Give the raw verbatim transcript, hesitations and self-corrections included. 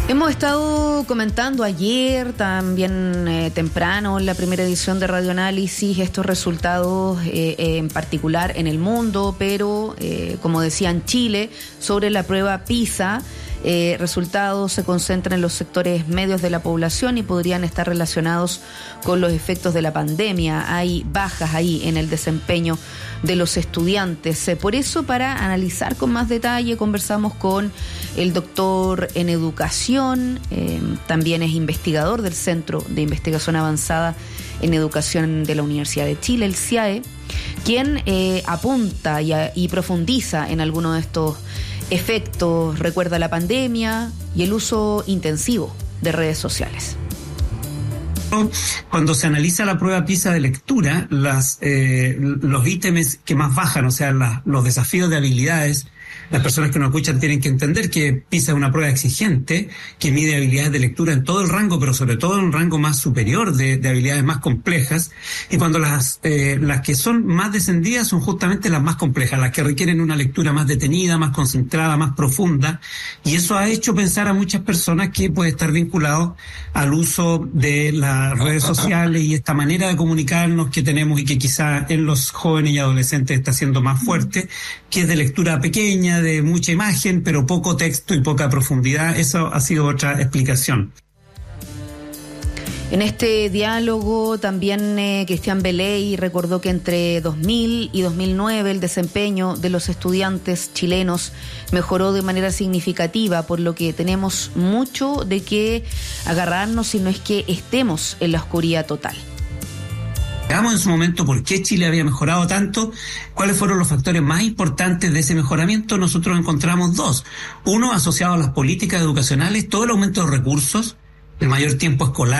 Hemos estado comentando ayer, también eh, temprano, en la primera edición de Radio Análisis, estos resultados eh, eh, en particular en el mundo, pero eh, como decía en Chile, sobre la prueba PISA, eh, resultados se concentran en los sectores medios de la población y podrían estar relacionados con los efectos de la pandemia. Hay bajas ahí en el desempeño de los estudiantes. Por eso, para analizar con más detalle, conversamos con el doctor en educación, eh, también es investigador del Centro de Investigación Avanzada en Educación de la Universidad de Chile, el C I A E, quien eh, apunta y, a, y profundiza en algunos de estos efectos, recuerda la pandemia y el uso intensivo de redes sociales. Cuando se analiza la prueba PISA de lectura, las, eh, los ítems que más bajan, o sea, la, los desafíos de habilidades, las personas que nos escuchan tienen que entender que PISA es una prueba exigente que mide habilidades de lectura en todo el rango, pero sobre todo en un rango más superior de, de habilidades más complejas. Y cuando las, eh, las que son más descendidas son justamente las más complejas, las que requieren una lectura más detenida, más concentrada, más profunda. Y eso ha hecho pensar a muchas personas que puede estar vinculado al uso de las redes sociales y esta manera de comunicarnos que tenemos y que quizá en los jóvenes y adolescentes está siendo más fuerte, que es de lectura pequeña, de mucha imagen, pero poco texto y poca profundidad. Eso ha sido otra explicación. En este diálogo también eh, Cristian Beley recordó que entre dos mil y dos mil nueve el desempeño de los estudiantes chilenos mejoró de manera significativa, por lo que tenemos mucho de qué agarrarnos si no es que estemos en la oscuridad total. Veamos en su momento por qué Chile había mejorado tanto, cuáles fueron los factores más importantes de ese mejoramiento. Nosotros encontramos dos. Uno, asociado a las políticas educacionales, todo el aumento de recursos, el mayor tiempo escolar,